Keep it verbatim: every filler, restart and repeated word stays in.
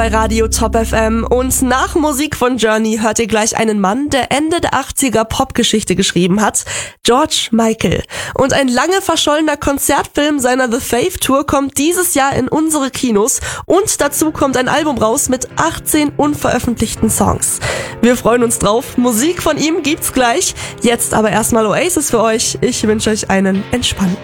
Bei Radio Top F M und nach Musik von Journey hört ihr gleich einen Mann, der Ende der achtziger Popgeschichte geschrieben hat, George Michael. Und ein lange verschollener Konzertfilm seiner The Faith Tour kommt dieses Jahr in unsere Kinos und dazu kommt ein Album raus mit achtzehn unveröffentlichten Songs. Wir freuen uns drauf, Musik von ihm gibt's gleich, jetzt aber erstmal Oasis für euch. Ich wünsche euch einen entspannten